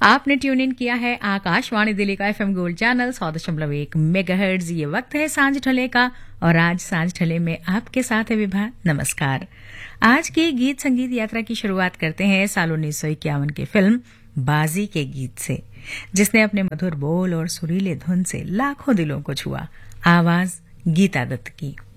आपने tune in किया है आकाशवाणी दिल्ली का एफएम गोल्ड चैनल 100.1 मेगाहर्ट्ज। ये वक्त है सांझ ढले का और आज सांझ ढले में आपके साथ है विभा। नमस्कार। आज की गीत संगीत यात्रा की शुरुआत करते हैं साल 1951 की फिल्म बाजी के गीत से, जिसने अपने मधुर बोल और सुरीले धुन से लाखों दिलों को छुआ। आवाज गीता दत्त की।